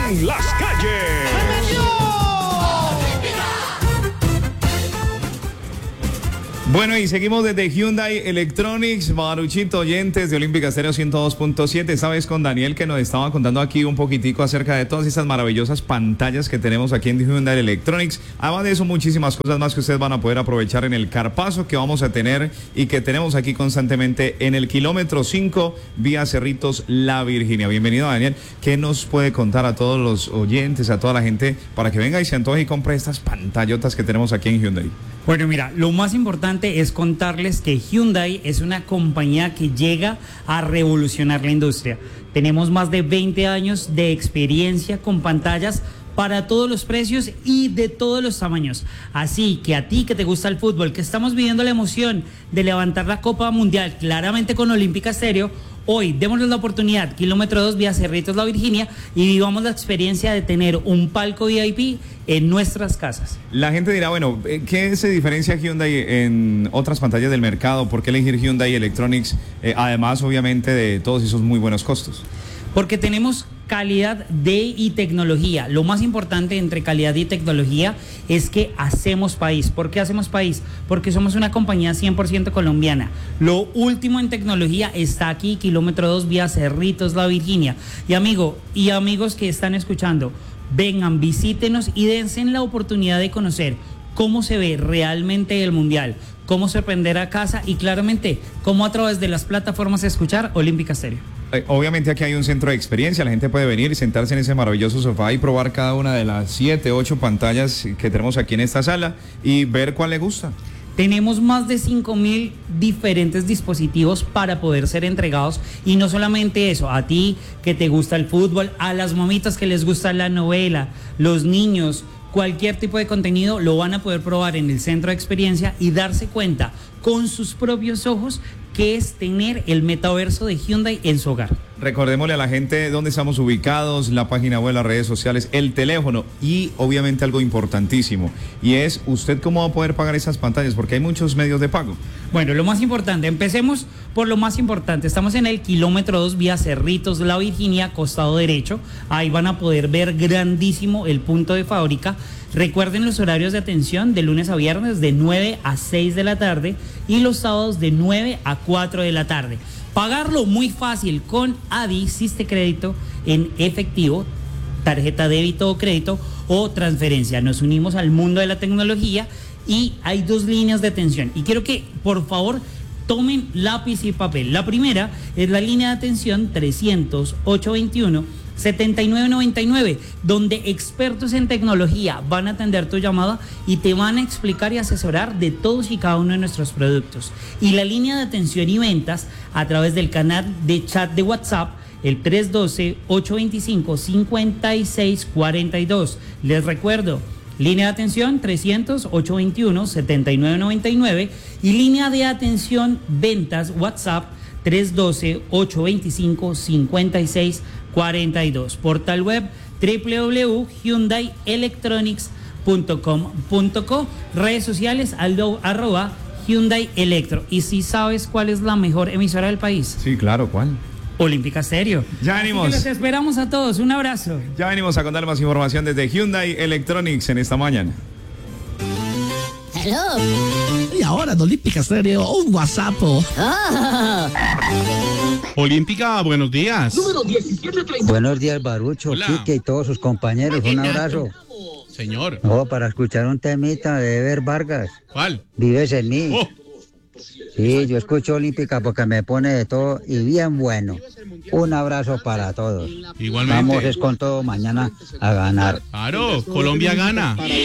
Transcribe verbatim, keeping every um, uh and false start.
en las calles. Bueno, y seguimos desde Hyundai Electronics, Maruchito, oyentes de Olímpica Estéreo ciento dos punto siete, esta vez con Daniel, que nos estaba contando aquí un poquitico acerca de todas estas maravillosas pantallas que tenemos aquí en Hyundai Electronics. Además de eso, muchísimas cosas más que ustedes van a poder aprovechar en el carpazo que vamos a tener y que tenemos aquí constantemente en el kilómetro cinco, vía Cerritos, La Virginia. Bienvenido, Daniel. ¿Qué nos puede contar a todos los oyentes, a toda la gente, para que venga y se antoje y compre estas pantallotas que tenemos aquí en Hyundai? Bueno, mira, lo más importante es contarles que Hyundai es una compañía que llega a revolucionar la industria. Tenemos más de veinte años de experiencia con pantallas para todos los precios y de todos los tamaños. Así que a ti que te gusta el fútbol, que estamos viviendo la emoción de levantar la Copa Mundial claramente con Olímpica Estéreo, hoy démosles la oportunidad, kilómetro dos vía Cerritos, La Virginia, y vivamos la experiencia de tener un palco V I P en nuestras casas. La gente dirá, bueno, ¿qué se diferencia Hyundai en otras pantallas del mercado? ¿Por qué elegir Hyundai Electronics? Eh, además, obviamente, de todos esos muy buenos costos. Porque tenemos calidad de y tecnología. Lo más importante entre calidad y tecnología es que hacemos país. ¿Por qué hacemos país? Porque somos una compañía cien por ciento colombiana. Lo último en tecnología está aquí, kilómetro dos, vía Cerritos, La Virginia. Y amigo, y amigos que están escuchando, vengan, visítenos y dense la oportunidad de conocer cómo se ve realmente el Mundial, cómo sorprender a casa y claramente cómo a través de las plataformas escuchar Olímpica Estéreo. Obviamente aquí hay un centro de experiencia, la gente puede venir y sentarse en ese maravilloso sofá y probar cada una de las siete, ocho pantallas que tenemos aquí en esta sala y ver cuál le gusta. Tenemos más de cinco mil diferentes dispositivos para poder ser entregados y no solamente eso, a ti que te gusta el fútbol, a las mamitas que les gusta la novela, los niños, cualquier tipo de contenido lo van a poder probar en el centro de experiencia y darse cuenta con sus propios ojos que es tener el metaverso de Hyundai en su hogar. Recordémosle a la gente dónde estamos ubicados, la página web, las redes sociales, el teléfono y obviamente algo importantísimo, y es usted cómo va a poder pagar esas pantallas, porque hay muchos medios de pago. Bueno, lo más importante, empecemos por lo más importante. Estamos en el kilómetro dos vía Cerritos, La Virginia, costado derecho. Ahí van a poder ver grandísimo el punto de fábrica. Recuerden los horarios de atención de lunes a viernes de nueve a seis de la tarde y los sábados de nueve a cuatro de la tarde. Pagarlo muy fácil con A D I, Siste Crédito, en efectivo, tarjeta débito o crédito o transferencia. Nos unimos al mundo de la tecnología y hay dos líneas de atención. Y quiero que, por favor, tomen lápiz y papel. La primera es la línea de atención trescientos, ochocientos veintiuno, setenta y nueve noventa y nueve, donde expertos en tecnología van a atender tu llamada y te van a explicar y asesorar de todos y cada uno de nuestros productos. Y la línea de atención y ventas a través del canal de chat de WhatsApp, el tres uno dos, ocho dos cinco, cinco seis cuatro dos. Les recuerdo, línea de atención trescientos, ochocientos veintiuno, setenta y nueve noventa y nueve y línea de atención ventas WhatsApp tres uno dos, ocho dos cinco, cinco seis cuatro dos. Portal web doble u doble u doble u punto hyundai electronics punto com punto co. Redes sociales aldo, arroba Hyundai Electro. ¿Y si sabes cuál es la mejor emisora del país? Sí, claro, ¿cuál? Olímpica Estéreo. Ya venimos. Los esperamos a todos. Un abrazo. Ya venimos a contar más información desde Hyundai Electronics en esta mañana. Hello. Y ahora en Olímpica Estéreo, un WhatsApp. Oh. Olímpica, buenos días. Número diecisiete treinta. Buenos días, Barucho, Hola. Quique y todos sus compañeros. Un abrazo. Señor. Oh, para escuchar un temita de Ever Vargas. ¿Cuál? Vives en mí. Oh. Sí, yo escucho Olímpica porque me pone de todo y bien bueno. Un abrazo para todos. Igualmente. Vamos es con todo mañana a ganar. Claro, Colombia gana.